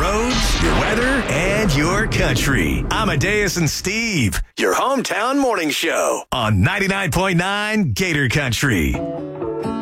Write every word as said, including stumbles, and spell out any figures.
roads, your weather, and your country. Amadeus and Steve, your hometown morning show on ninety-nine point nine Gator Country.